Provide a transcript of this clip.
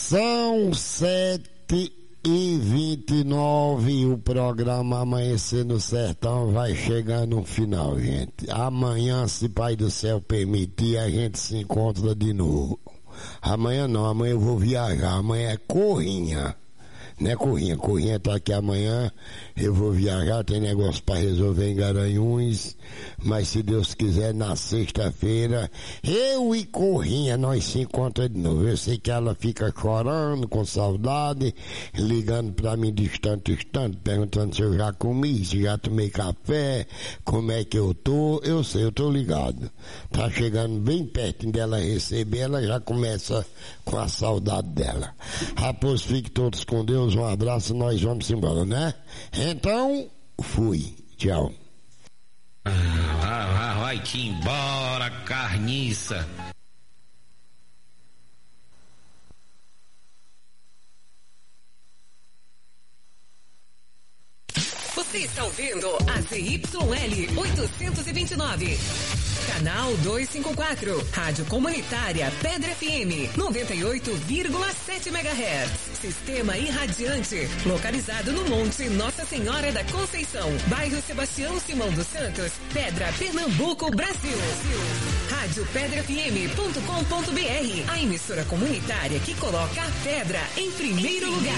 São 7h29, o programa Amanhecer no Sertão vai chegar no final, gente. Amanhã, se Pai do Céu permitir, a gente se encontra de novo. Amanhã não, amanhã eu vou viajar, amanhã é corrinha. Não é corrinha tá aqui amanhã, eu vou viajar, tem negócio para resolver em Garanhuns, mas se Deus quiser, na sexta-feira, eu e Corrinha, nós se encontramos de novo. Eu sei que ela fica chorando, com saudade, ligando para mim distante, perguntando se eu já comi, se já tomei café, como é que eu tô. Eu sei, eu tô ligado. Tá chegando bem perto dela receber, ela já começa com a saudade dela. Rapaz, fiquem todos com Deus, um abraço, nós vamos embora, né? Então, fui. Tchau. Vai-te embora, carniça. Você está ouvindo a ZYL 829. Canal 254. Rádio Comunitária Pedra FM 98,7 MHz. Sistema irradiante. Localizado no Monte Nossa Senhora da Conceição. Bairro Sebastião Simão dos Santos. Pedra, Pernambuco, Brasil. Rádio PedraFM.com.br. A emissora comunitária que coloca a pedra em primeiro lugar.